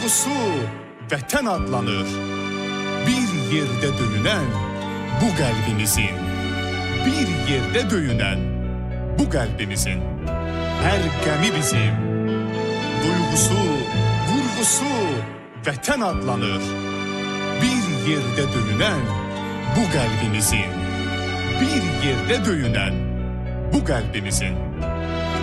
Duygusu vətən adlanır. Bir yerdə döyünən bu qəlbimizin. Bir yerdə döyünən bu qəlbimizin. Hər qəmi bizim. Duygusu, vurgusu vətən adlanır. Bir yerdə döyünən bu qəlbimizin. Bir yerdə döyünən bu qəlbimizin.